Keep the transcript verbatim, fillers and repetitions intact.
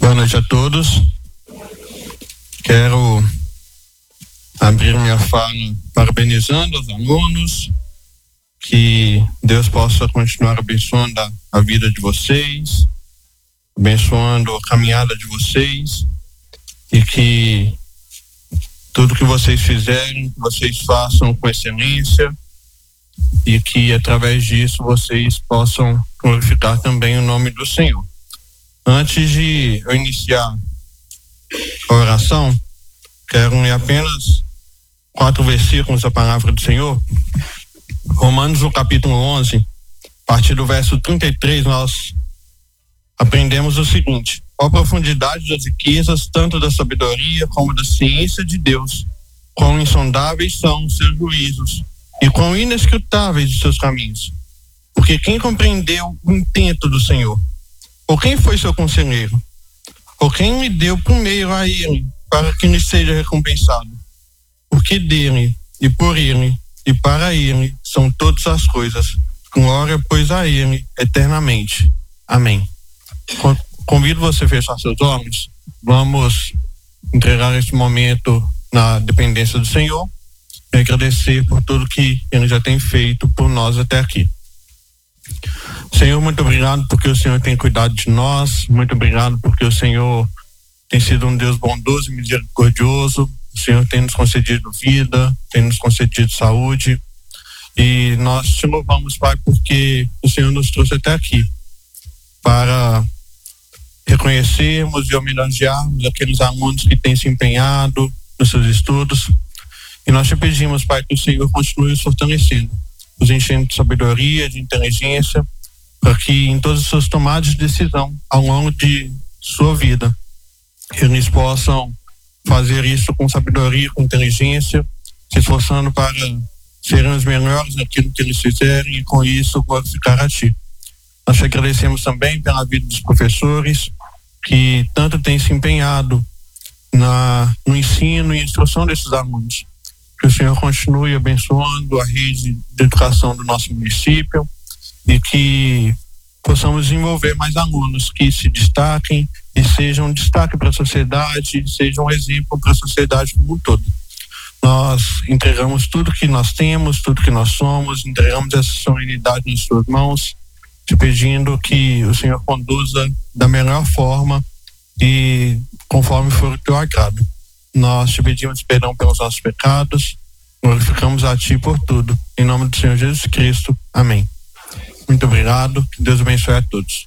Boa noite a todos. Quero abrir minha fala parabenizando os alunos, que Deus possa continuar abençoando a, a vida de vocês, abençoando a caminhada de vocês, e que tudo que vocês fizerem, que vocês façam com excelência, e que através disso vocês possam glorificar também o nome do Senhor. Antes de eu iniciar a oração, quero ler apenas quatro versículos da palavra do Senhor. Romanos, no capítulo onze, a partir do verso trinta e três, nós aprendemos o seguinte: ó profundidade das riquezas, tanto da sabedoria como da ciência de Deus, quão insondáveis são os seus juízos e quão inescrutáveis os seus caminhos. Porque quem compreendeu o intento do Senhor? Ou quem foi seu conselheiro? Ou quem lhe deu primeiro a ele, para que lhe seja recompensado? Porque dele, e por ele, e para ele, são todas as coisas. Glória, pois, a ele, eternamente. Amém. Convido você a fechar seus olhos. Vamos entregar esse momento na dependência do Senhor e agradecer por tudo que ele já tem feito por nós até aqui. Senhor, muito obrigado porque o Senhor tem cuidado de nós. Muito obrigado porque o Senhor tem sido um Deus bondoso e misericordioso. O Senhor tem nos concedido vida, tem nos concedido saúde, e nós te louvamos, Pai, porque o Senhor nos trouxe até aqui para reconhecermos e homenagearmos aqueles alunos que têm se empenhado nos seus estudos, e nós te pedimos, Pai, que o Senhor continue os fortalecendo, os enchendo de sabedoria, de inteligência, para que em todas as suas tomadas de decisão ao longo de sua vida eles possam fazer isso com sabedoria, com inteligência, se esforçando para serem os melhores naquilo que eles fizerem e com isso glorificar a Ti. Nós te agradecemos também pela vida dos professores que tanto têm se empenhado na, no ensino e instrução desses alunos. Que o Senhor continue abençoando a rede de educação do nosso município e que possamos desenvolver mais alunos que se destaquem e sejam um destaque para a sociedade, sejam um exemplo para a sociedade como um todo. Nós entregamos tudo que nós temos, tudo que nós somos, entregamos essa solenidade nas suas mãos, te pedindo que o Senhor conduza da melhor forma e conforme for o teu agrado. Nós te pedimos perdão pelos nossos pecados, glorificamos a Ti por tudo. Em nome do Senhor Jesus Cristo. Amém. Muito obrigado. Que Deus abençoe a todos.